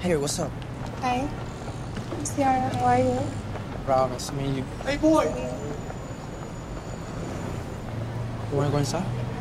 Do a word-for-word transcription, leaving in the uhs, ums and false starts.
Hey, what's up? Hi. Ciara, how are you? Rob, nice to meet you. Hey, boy. You wanna go inside?